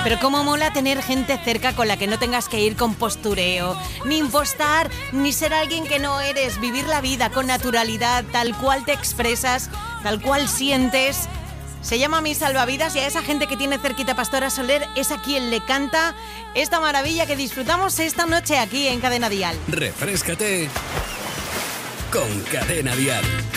Pero cómo mola tener gente cerca con la que no tengas que ir con postureo, ni impostar, ni ser alguien que no eres. Vivir la vida con naturalidad, tal cual te expresas, tal cual sientes. Se llama Mis Salvavidas y a esa gente que tiene cerquita Pastora Soler es a quien le canta esta maravilla que disfrutamos esta noche aquí en Cadena Dial. Refréscate con Cadena Dial.